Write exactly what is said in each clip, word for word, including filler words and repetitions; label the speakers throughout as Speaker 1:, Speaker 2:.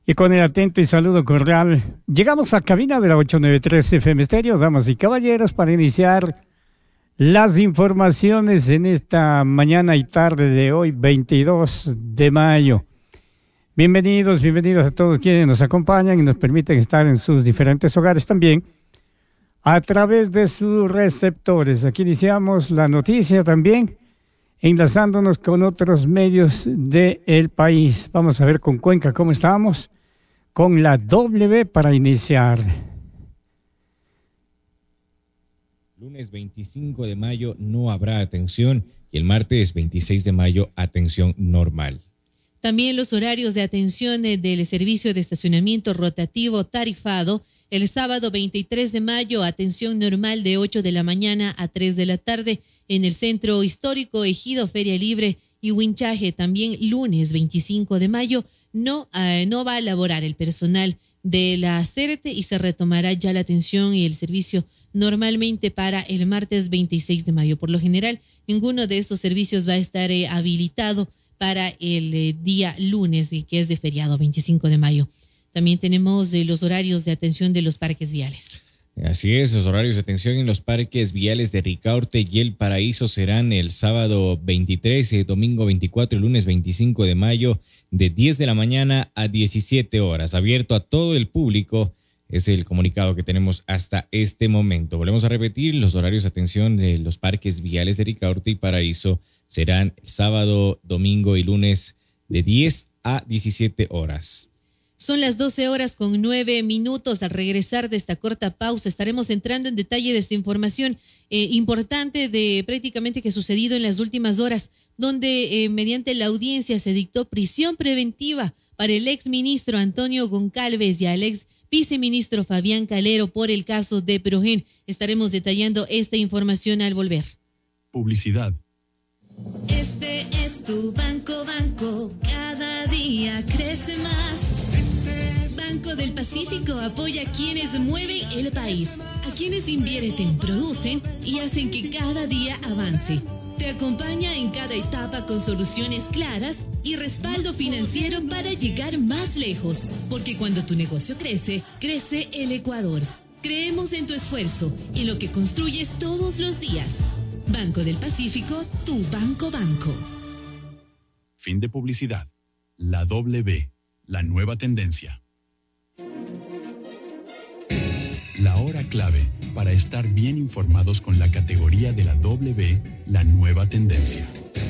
Speaker 1: Y con el atento y saludo cordial, llegamos a cabina de la ochocientos noventa y tres F M Estéreo, damas y caballeros, para iniciar las informaciones en esta mañana y tarde de hoy, veintidós de mayo. Bienvenidos, bienvenidos a todos quienes nos acompañan y nos permiten estar en sus diferentes hogares también a través de sus receptores. Aquí iniciamos la noticia también, enlazándonos con otros medios del país. Vamos a ver con Cuenca cómo estamos, con la W para iniciar.
Speaker 2: Lunes veinticinco de mayo no habrá atención y el martes veintiséis de mayo atención normal.
Speaker 3: También los horarios de atención del servicio de estacionamiento rotativo tarifado. El sábado veintitrés de mayo, atención normal de ocho de la mañana a tres de la tarde en el Centro Histórico Ejido Feria Libre y Huinchaje. También lunes veinticinco de mayo no, uh, no va a laborar el personal de la CERTE y se retomará ya la atención y el servicio normalmente para el martes veintiséis de mayo. Por lo general, ninguno de estos servicios va a estar eh, habilitado para el eh, día lunes, que es de feriado veinticinco de mayo. También tenemos eh, los horarios de atención de los parques viales.
Speaker 2: Así es, los horarios de atención en los parques viales de Ricaurte y El Paraíso serán el sábado veintitrés, el domingo veinticuatro y lunes veinticinco de mayo de diez de la mañana a diecisiete horas. Abierto a todo el público, es el comunicado que tenemos hasta este momento. Volvemos a repetir, los horarios de atención de los parques viales de Ricaurte y Paraíso serán el sábado, domingo y lunes de diez a diecisiete horas.
Speaker 3: Son las doce horas con nueve minutos. Al regresar de esta corta pausa estaremos entrando en detalle de esta información eh, importante de prácticamente que ha sucedido en las últimas horas, donde eh, mediante la audiencia se dictó prisión preventiva para el exministro Antonio Goncalves y al ex viceministro Fabián Calero por el caso de Progen. Estaremos detallando esta información al volver.
Speaker 4: Publicidad.
Speaker 5: Este es tu banco, banco, cada día crece más. Banco del Pacífico apoya a quienes mueven el país, a quienes invierten, producen y hacen que cada día avance. Te acompaña en cada etapa con soluciones claras y respaldo financiero para llegar más lejos, porque cuando tu negocio crece, crece el Ecuador. Creemos en tu esfuerzo y lo que construyes todos los días. Banco del Pacífico, tu banco banco.
Speaker 4: Fin de publicidad. La W, la nueva tendencia. La hora clave para estar bien informados con la categoría de la W, la nueva tendencia.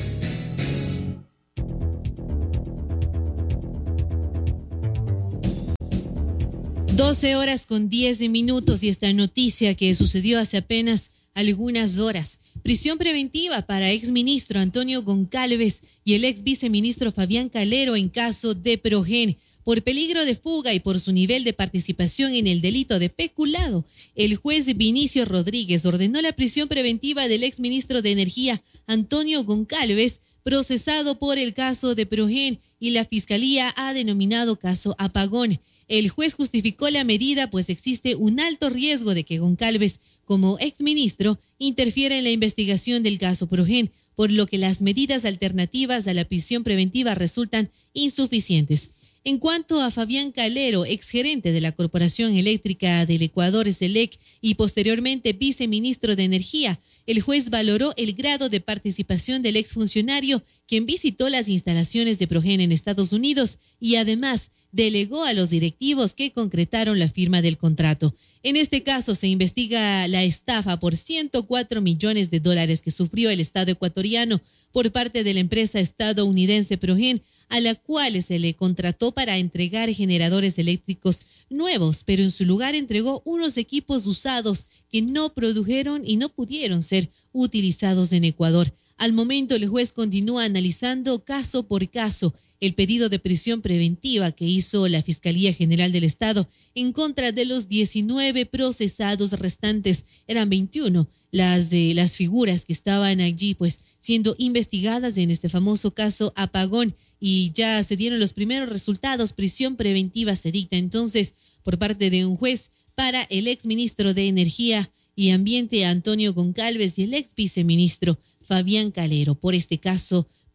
Speaker 3: doce horas con diez minutos y esta noticia que sucedió hace apenas algunas horas. Prisión preventiva para exministro Antonio Goncalves y el ex viceministro Fabián Calero en caso de Progen. Por peligro de fuga y por su nivel de participación en el delito de peculado, el juez Vinicio Rodríguez ordenó la prisión preventiva del exministro de Energía Antonio Goncalves, procesado por el caso de Progen, y la Fiscalía ha denominado caso Apagón. El juez justificó la medida pues existe un alto riesgo de que Goncalves, como exministro, interfiera en la investigación del caso Progen, por lo que las medidas alternativas a la prisión preventiva resultan insuficientes. En cuanto a Fabián Calero, exgerente de la Corporación Eléctrica del Ecuador, SELEC, y posteriormente viceministro de Energía, el juez valoró el grado de participación del exfuncionario, quien visitó las instalaciones de Progen en Estados Unidos y además delegó a los directivos que concretaron la firma del contrato. En este caso se investiga la estafa por ciento cuatro millones de dólares que sufrió el Estado ecuatoriano por parte de la empresa estadounidense Progen, a la cual se le contrató para entregar generadores eléctricos nuevos, pero en su lugar entregó unos equipos usados que no produjeron y no pudieron ser utilizados en Ecuador. Al momento, el juez continúa analizando caso por caso el pedido de prisión preventiva que hizo la Fiscalía General del Estado en contra de los diecinueve procesados restantes. Eran veintiuno las, eh, las figuras que estaban allí pues siendo investigadas en este famoso caso Apagón, y ya se dieron los primeros resultados. Prisión preventiva se dicta entonces por parte de un juez para el exministro de Energía y Ambiente Antonio Goncalves y el ex viceministro Fabián Calero por este caso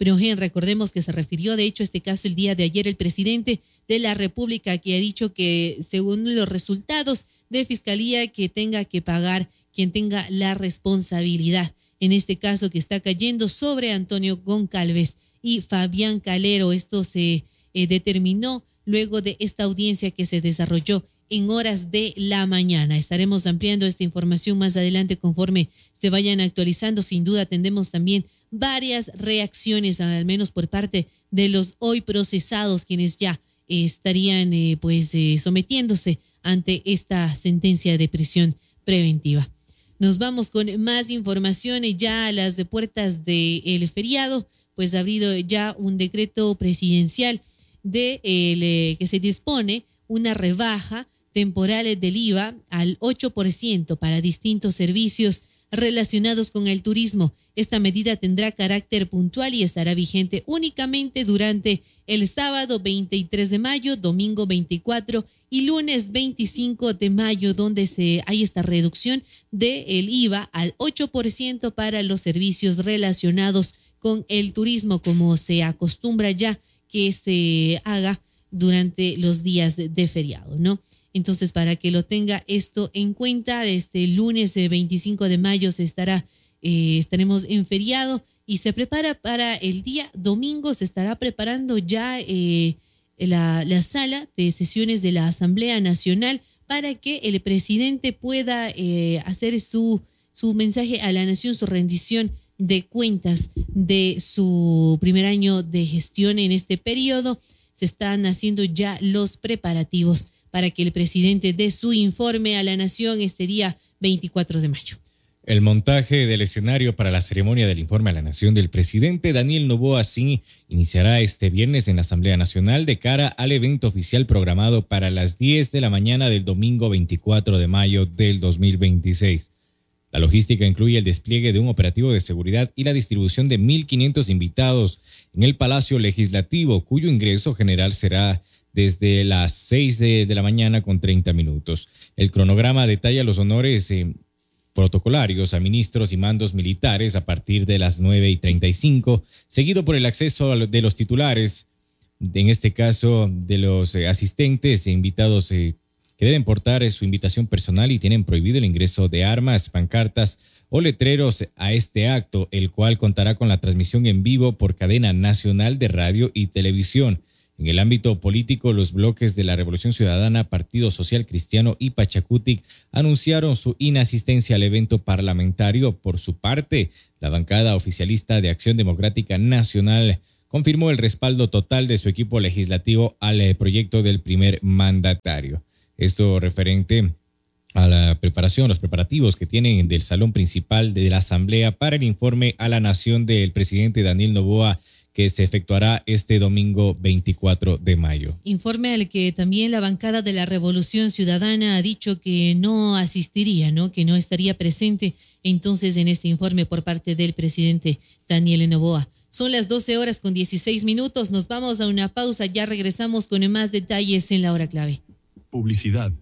Speaker 3: Pero eh, recordemos que se refirió de hecho a este caso el día de ayer el presidente de la República, que ha dicho que según los resultados de fiscalía que tenga que pagar quien tenga la responsabilidad. En este caso que está cayendo sobre Antonio Goncalves y Fabián Calero. Esto se eh, determinó luego de esta audiencia que se desarrolló en horas de la mañana. Estaremos ampliando esta información más adelante conforme se vayan actualizando. Sin duda tendremos también varias reacciones, al menos por parte de los hoy procesados, quienes ya eh, estarían eh, pues eh, sometiéndose ante esta sentencia de prisión preventiva. Nos vamos con más información ya a las de puertas del feriado, pues ha habido ya un decreto presidencial de eh, que se dispone una rebaja temporal del I V A al ocho por ciento para distintos servicios relacionados con el turismo. Esta medida tendrá carácter puntual y estará vigente únicamente durante el sábado veintitrés de mayo, domingo veinticuatro y lunes veinticinco de mayo, donde se hay esta reducción del I V A al ocho por ciento para los servicios relacionados con el turismo, como se acostumbra ya que se haga durante los días de, de feriado, ¿no? Entonces, para que lo tenga esto en cuenta, este lunes veinticinco de mayo se estará, eh, estaremos en feriado y se prepara para el día domingo, se estará preparando ya eh, la, la sala de sesiones de la Asamblea Nacional para que el presidente pueda eh, hacer su, su mensaje a la nación, su rendición de cuentas de su primer año de gestión en este periodo. Se están haciendo ya los preparativos para que el presidente dé su informe a la nación este día veinticuatro de mayo.
Speaker 2: El montaje del escenario para la ceremonia del informe a la nación del presidente Daniel Noboa sí iniciará este viernes en la Asamblea Nacional de cara al evento oficial programado para las diez de la mañana del domingo veinticuatro de mayo del dos mil veintiséis. La logística incluye el despliegue de un operativo de seguridad y la distribución de mil quinientos invitados en el Palacio Legislativo, cuyo ingreso general será desde las seis de, de la mañana con treinta minutos. El cronograma detalla los honores eh, protocolarios a ministros y mandos militares a partir de las nueve y treinta y cinco, seguido por el acceso de los titulares, en este caso de los eh, asistentes e invitados eh, que deben portar eh, su invitación personal y tienen prohibido el ingreso de armas, pancartas o letreros a este acto, el cual contará con la transmisión en vivo por cadena nacional de radio y televisión. En el ámbito político, los bloques de la Revolución Ciudadana, Partido Social Cristiano y Pachacutic anunciaron su inasistencia al evento parlamentario. Por su parte, la bancada oficialista de Acción Democrática Nacional confirmó el respaldo total de su equipo legislativo al proyecto del primer mandatario. Esto referente a la preparación, los preparativos que tienen del salón principal de la Asamblea para el informe a la nación del presidente Daniel Noboa, que se efectuará este domingo veinticuatro de mayo.
Speaker 3: Informe al que también la bancada de la Revolución Ciudadana ha dicho que no asistiría, ¿no? Que no estaría presente entonces en este informe por parte del presidente Daniel Noboa. Son las doce horas con dieciséis minutos. Nos vamos a una pausa. Ya regresamos con más detalles en la hora clave.
Speaker 4: Publicidad.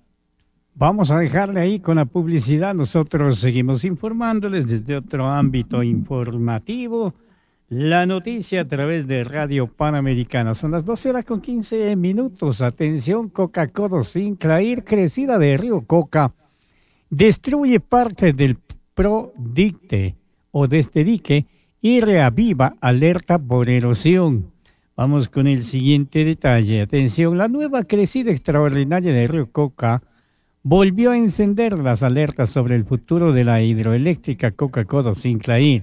Speaker 1: Vamos a dejarle ahí con la publicidad. Nosotros seguimos informándoles desde otro ámbito informativo. La noticia a través de Radio Panamericana. Son las doce horas con quince minutos. Atención, Coca-Cola Sinclair, crecida de Río Coca, destruye parte del prodicte o de este dique y reaviva alerta por erosión. Vamos con el siguiente detalle. Atención, la nueva crecida extraordinaria de Río Coca volvió a encender las alertas sobre el futuro de la hidroeléctrica Coca-Cola Sinclair.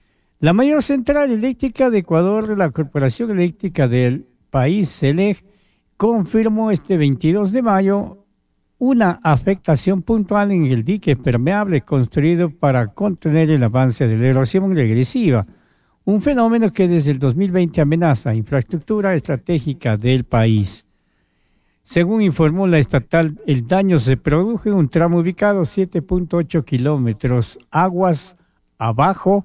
Speaker 1: La mayor central eléctrica de Ecuador, la Corporación Eléctrica del país, CELEC, confirmó este veintidós de mayo una afectación puntual en el dique permeable construido para contener el avance de la erosión regresiva, un fenómeno que desde el dos mil veinte amenaza infraestructura estratégica del país. Según informó la estatal, el daño se produjo en un tramo ubicado siete punto ocho kilómetros aguas abajo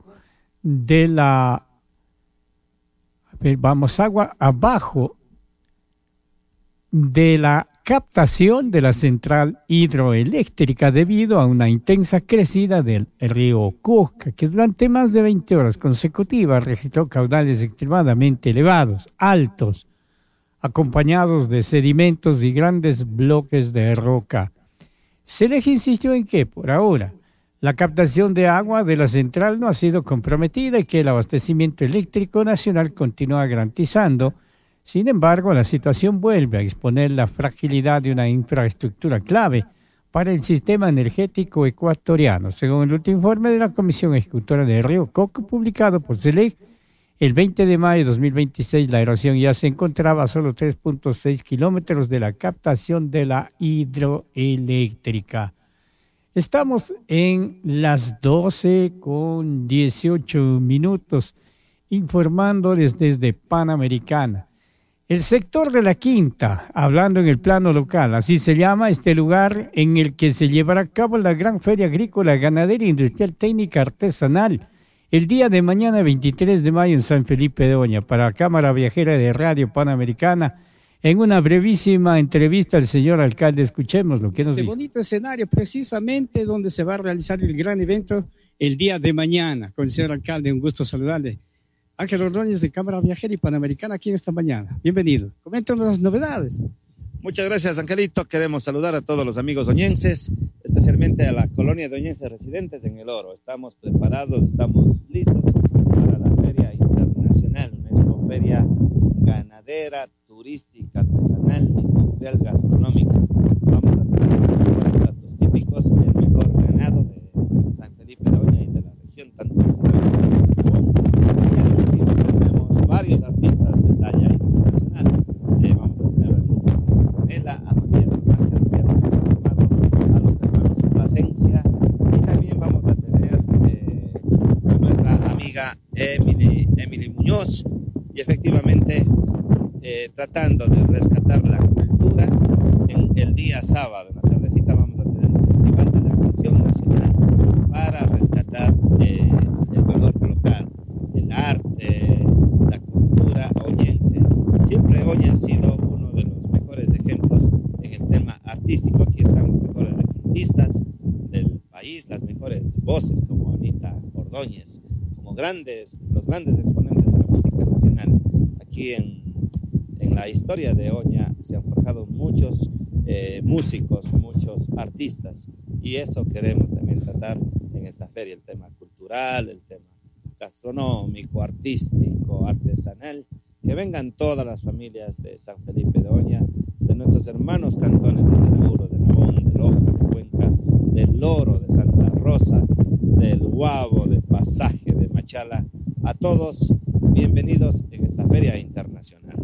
Speaker 1: de la, a ver, vamos, agua abajo de la captación de la central hidroeléctrica debido a una intensa crecida del río Cusca, que durante más de veinte horas consecutivas registró caudales extremadamente elevados, altos, acompañados de sedimentos y grandes bloques de roca. Seleji insistió en que, por ahora, la captación de agua de la central no ha sido comprometida y que el abastecimiento eléctrico nacional continúa garantizando. Sin embargo, la situación vuelve a exponer la fragilidad de una infraestructura clave para el sistema energético ecuatoriano. Según el último informe de la Comisión Ejecutora de Río Coco, publicado por Seleji, el veinte de mayo de dos mil veintiséis, la erosión ya se encontraba a solo tres punto seis kilómetros de la captación de la hidroeléctrica. Estamos en las doce con dieciocho minutos, informándoles desde Panamericana. El sector de la Quinta, hablando en el plano local, así se llama este lugar en el que se llevará a cabo la gran feria agrícola, ganadera, industrial, técnica, artesanal, el día de mañana, veintitrés de mayo, en San Felipe de Oña. Para Cámara Viajera de Radio Panamericana, en una brevísima entrevista al señor alcalde, escuchemos lo que nos
Speaker 6: dice. Este bonito escenario, precisamente donde se va a realizar el gran evento el día de mañana. Con el señor alcalde, un gusto saludarle. Ángel Ordóñez de Cámara Viajera y Panamericana aquí en esta mañana. Bienvenido. Coméntanos las novedades.
Speaker 7: Muchas gracias, Angelito. Queremos saludar a todos los amigos oñenses, especialmente a la colonia de oñenses residentes en El Oro. Estamos preparados, estamos listos para la Feria Internacional, una expoferia ganadera, turística, artesanal, industrial, gastronómica. Vamos a tener los mejores platos típicos, el mejor ganado de San Felipe de Oña y de la región, tanto de San Felipe como tenemos varios artistas de talla internacional. Eh, vamos a tener el grupo Canela, a María de Blanca, a los hermanos Plasencia, y también vamos a tener eh, a nuestra amiga Emily, Emily Muñoz, y efectivamente eh, tratando de rescatar la cultura. En el día sábado, en la tardecita, vamos a tener un festival de la canción nacional para rescatar eh, el valor local, el arte, la cultura oñense. Siempre Oña ha sido uno de los mejores ejemplos en el tema artístico. Aquí están los mejores requintistas del país, las mejores voces como Anita Ordóñez, como grandes, los grandes exponentes de la música nacional. Aquí en, en la historia de Oña se han forjado muchos eh, músicos, muchos artistas, y eso queremos también tratar en esta feria, el tema cultural, el tema gastronómico, artístico, artesanal, que vengan todas las familias de San Felipe de Oña, de nuestros hermanos cantones de Ceruro, de Nabón, de Loja, de Cuenca, del Loro, de Santa Rosa, del Guabo, de Pasaje, de Machala. A todos, bienvenidos en esta feria internacional.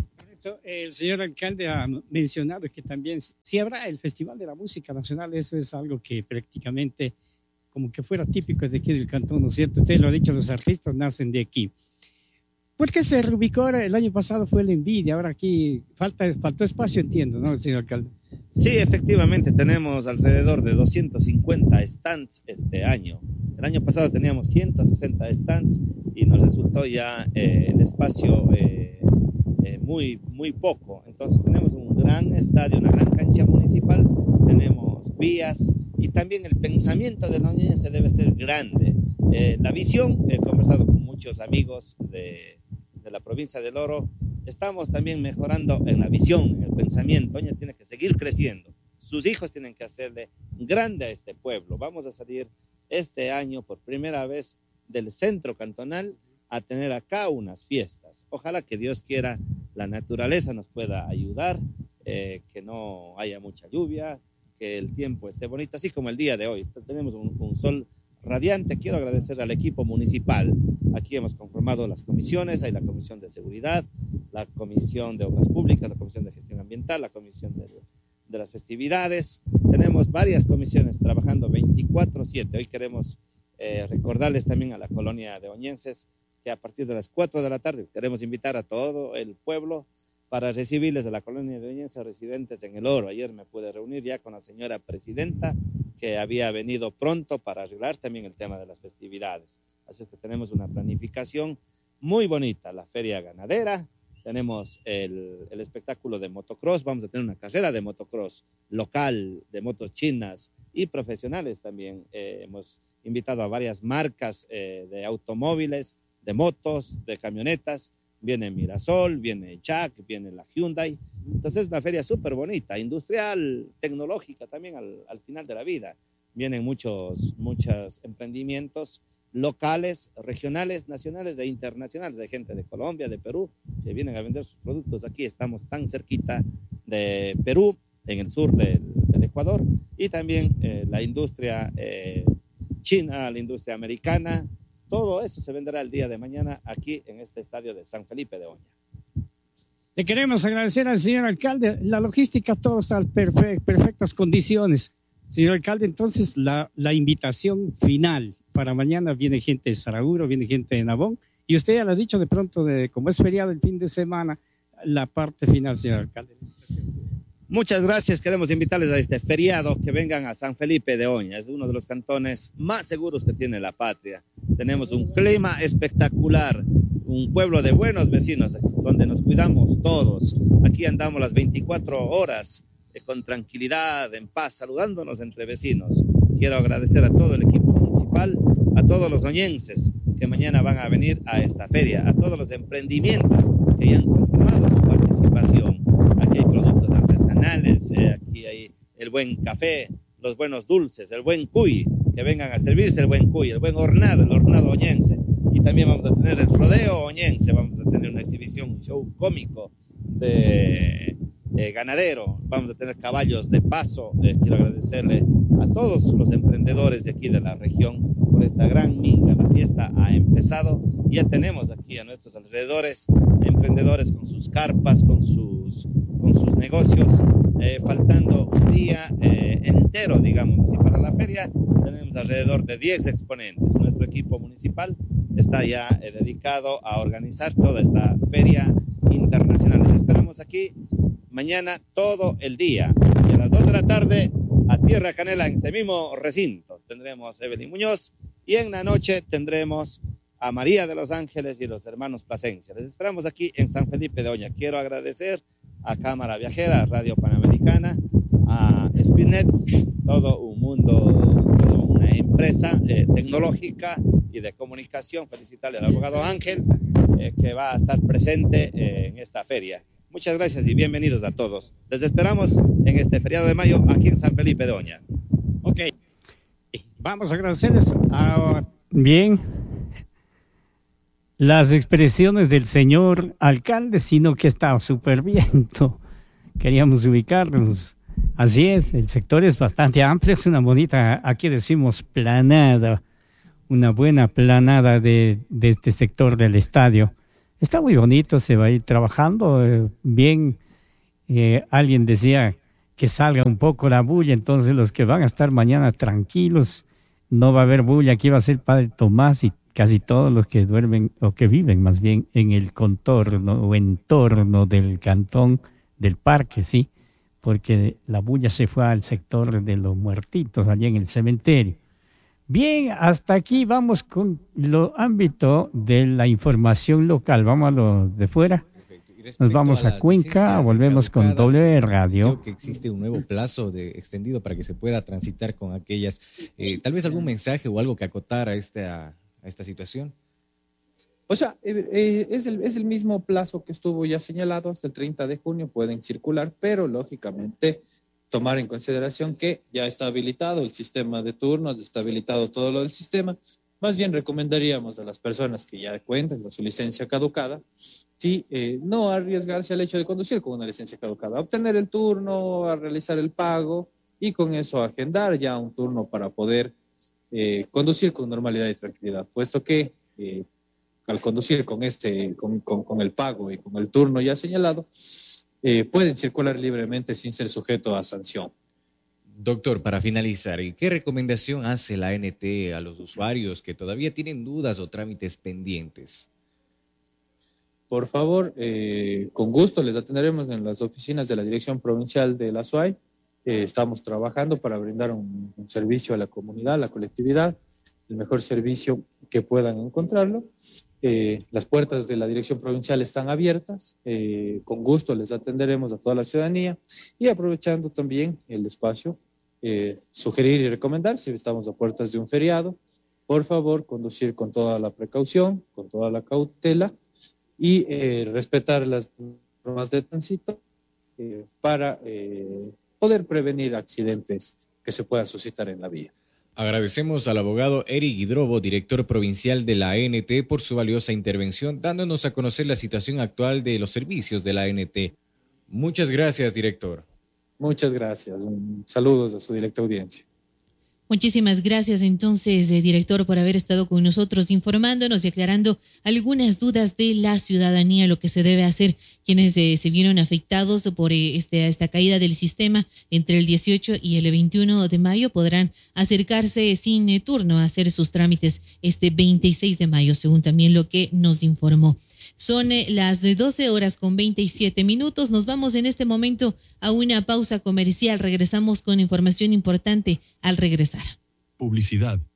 Speaker 6: El señor alcalde ha mencionado que también si habrá el Festival de la Música Nacional. Eso es algo que prácticamente como que fuera típico de aquí del cantón, ¿no es cierto? Usted lo ha dicho, los artistas nacen de aquí. ¿Por qué se reubicó ahora? El año pasado fue la envidia, ahora aquí falta, faltó espacio, entiendo, ¿no, señor alcalde?
Speaker 7: Sí, efectivamente, tenemos alrededor de doscientos cincuenta stands este año. El año pasado teníamos ciento sesenta stands y nos resultó ya eh, el espacio eh, eh, muy, muy poco. Entonces tenemos un gran estadio, una gran cancha municipal, tenemos vías, y también el pensamiento de la oñense debe ser grande. Eh, la visión, he conversado con muchos amigos de, de la provincia del Oro, estamos también mejorando en la visión, en el pensamiento. Oña tiene que seguir creciendo, sus hijos tienen que hacerle grande a este pueblo. Vamos a salir este año por primera vez del centro cantonal a tener acá unas fiestas. Ojalá que Dios quiera, la naturaleza nos pueda ayudar, eh, que no haya mucha lluvia, que el tiempo esté bonito, así como el día de hoy. Tenemos un, un sol radiante. Quiero agradecer al equipo municipal. Aquí hemos conformado las comisiones, hay la comisión de seguridad, la comisión de obras públicas, la comisión de gestión ambiental, la comisión de, de las festividades. Tenemos varias comisiones trabajando veinticuatro siete. Hoy queremos eh, recordarles también a la colonia de oñenses que a partir de las cuatro de la tarde queremos invitar a todo el pueblo para recibirles a la colonia de oñenses residentes en El Oro. Ayer me pude reunir ya con la señora presidenta, que había venido pronto para arreglar también el tema de las festividades. Así es que tenemos una planificación muy bonita, la feria ganadera, tenemos el, el espectáculo de motocross, vamos a tener una carrera de motocross local, de motos chinas y profesionales también. Eh, hemos invitado a varias marcas eh, de automóviles, de motos, de camionetas. Viene Mirasol, viene Jack, viene la Hyundai. Entonces es una feria súper bonita, industrial, tecnológica también al, al final de la vida. Vienen muchos, muchos emprendimientos locales, regionales, nacionales e internacionales, de gente de Colombia, de Perú, que vienen a vender sus productos aquí. Estamos tan cerquita de Perú, en el sur del, del Ecuador, y también eh, la industria eh, china, la industria americana. Todo eso se venderá el día de mañana aquí en este estadio de San Felipe de Oña.
Speaker 6: Le queremos agradecer al señor alcalde. La logística, todo está en perfe perfectas condiciones. Señor alcalde, entonces la, la invitación final para mañana, viene gente de Saraguro, viene gente de Nabón, y usted ya lo ha dicho de pronto, de, como es feriado el fin de semana, la parte final, señor alcalde.
Speaker 7: Muchas gracias, queremos invitarles a este feriado, que vengan a San Felipe de Oña, es uno de los cantones más seguros que tiene la patria. Tenemos un clima espectacular, un pueblo de buenos vecinos, donde nos cuidamos todos. Aquí andamos las veinticuatro horas, con tranquilidad, en paz, saludándonos entre vecinos. Quiero agradecer a todo el equipo municipal, a todos los oñenses que mañana van a venir a esta feria, a todos los emprendimientos que ya han confirmado su participación. Aquí hay productos artesanales, eh, aquí hay el buen café, los buenos dulces, el buen cuy, que vengan a servirse el buen cuy, el buen hornado, el hornado oñense. Y también vamos a tener el rodeo oñense, vamos a tener una exhibición, un show cómico de... Eh, ganadero, vamos a tener caballos de paso. Eh, quiero agradecerle a todos los emprendedores de aquí de la región por esta gran minga. La fiesta ha empezado y ya tenemos aquí a nuestros alrededores emprendedores con sus carpas, con sus, con sus negocios, eh, faltando un día eh, entero, digamos así, para la feria. Tenemos alrededor de diez exponentes. Nuestro equipo municipal está ya eh, dedicado a organizar toda esta feria internacional. Les esperamos aquí mañana todo el día, y a las dos de la tarde a Tierra Canela, en este mismo recinto tendremos a Evelyn Muñoz, y en la noche tendremos a María de los Ángeles y los hermanos Plasencia. Les esperamos aquí en San Felipe de Oña. Quiero agradecer a Cámara Viajera, a Radio Panamericana, a Spinet, todo un mundo, toda una empresa eh, tecnológica y de comunicación. Felicitarle al abogado Ángel, eh, que va a estar presente eh, en esta feria. Muchas gracias y bienvenidos a todos. Les esperamos en este feriado de mayo aquí en San Felipe de Oña.
Speaker 6: Ok, vamos a agradecerles a, bien las expresiones del señor alcalde, sino que está súper bien. Queríamos ubicarnos. Así es, el sector es bastante amplio, es una bonita, aquí decimos planada, una buena planada de, de este sector del estadio. Está muy bonito, se va a ir trabajando eh, bien. Eh, alguien decía que salga un poco la bulla, entonces los que van a estar mañana tranquilos, no va a haber bulla. Aquí va a ser Padre Tomás y casi todos los que duermen o que viven más bien en el contorno o entorno del cantón del parque, sí, porque la bulla se fue al sector de los muertitos, allá en el cementerio. Bien, hasta aquí vamos con lo ámbito de la información local. Vamos a lo de fuera. Nos vamos a, a Cuenca, volvemos con W Radio.
Speaker 2: Creo que existe un nuevo plazo de, extendido para que se pueda transitar con aquellas. Eh, tal vez algún mensaje o algo que acotar a esta, a esta situación.
Speaker 8: O sea, eh, es, el, es el mismo plazo que estuvo ya señalado, hasta el treinta de junio pueden circular, pero lógicamente tomar en consideración que ya está habilitado el sistema de turnos, está habilitado todo lo del sistema. Más bien recomendaríamos a las personas que ya cuentan con su licencia caducada, sí, eh, no arriesgarse al hecho de conducir con una licencia caducada, obtener el turno, a realizar el pago y con eso agendar ya un turno para poder eh, conducir con normalidad y tranquilidad, puesto que eh, al conducir con, este, con, con, con el pago y con el turno ya señalado, Eh, pueden circular libremente sin ser sujeto a sanción.
Speaker 2: Doctor, para finalizar, ¿qué recomendación hace la A N T a los usuarios que todavía tienen dudas o trámites pendientes?
Speaker 8: Por favor, eh, con gusto les atenderemos en las oficinas de la Dirección Provincial de la S U A Y. Eh, estamos trabajando para brindar un, un servicio a la comunidad, a la colectividad, el mejor servicio que puedan encontrarlo. Eh, las puertas de la Dirección Provincial están abiertas, eh, con gusto les atenderemos a toda la ciudadanía y aprovechando también el espacio, eh, sugerir y recomendar, si estamos a puertas de un feriado, por favor conducir con toda la precaución, con toda la cautela y eh, respetar las normas de tránsito eh, para eh, poder prevenir accidentes que se puedan suscitar en la vía.
Speaker 2: Agradecemos al abogado Eric Hidrobo, director provincial de la A N T, por su valiosa intervención, dándonos a conocer la situación actual de los servicios de la A N T. Muchas gracias, director.
Speaker 8: Muchas gracias. Un saludos a su directa audiencia.
Speaker 3: Muchísimas gracias entonces, eh, director, por haber estado con nosotros informándonos y aclarando algunas dudas de la ciudadanía, lo que se debe hacer quienes eh, se vieron afectados por eh, este, esta caída del sistema entre el dieciocho y el veintiuno de mayo. Podrán acercarse sin eh, turno a hacer sus trámites este veintiséis de mayo, según también lo que nos informó. Son eh, las doce horas con veintisiete minutos. Nos vamos en este momento a una pausa comercial. Regresamos con información importante al regresar.
Speaker 4: Publicidad.